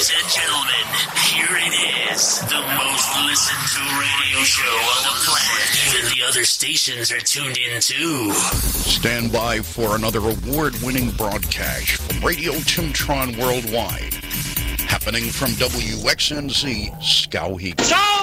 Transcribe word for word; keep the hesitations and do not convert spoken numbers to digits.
Ladies and gentlemen, here it is. The most listened to radio show on the planet. Even the other stations are tuned in too. Stand by for another award-winning broadcast from Radio Timtron Worldwide. Happening from W X N Z Skowhegan.